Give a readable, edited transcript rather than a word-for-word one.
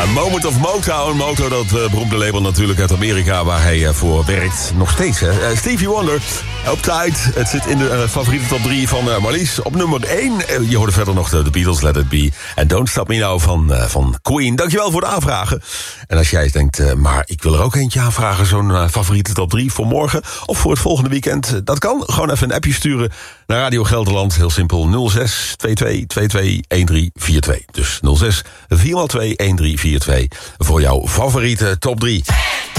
Moment of Motown. Moto, dat beroemde label natuurlijk uit Amerika, waar hij voor werkt. Nog steeds, hè. Stevie Wonder, Uptight. Het zit in de favoriete top 3 van Marlies. Op nummer 1, je hoorde verder nog de Beatles, Let It Be. En Don't Stop Me Now van Queen. Dankjewel voor de aanvragen. En als jij denkt, maar ik wil er ook eentje aanvragen, zo'n favoriete top 3 voor morgen of voor het volgende weekend. Dat kan. Gewoon even een appje sturen naar Radio Gelderland. Heel simpel, 06 22 22 1342. Dus 06 4x2 1342 voor jouw favoriete top 3.